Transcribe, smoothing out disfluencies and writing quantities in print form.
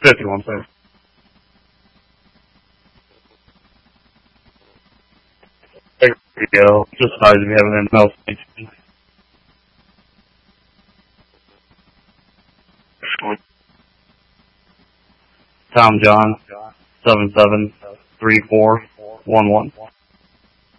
51, sir. There we go. Just advise if you have anything else. Tom John, 773411.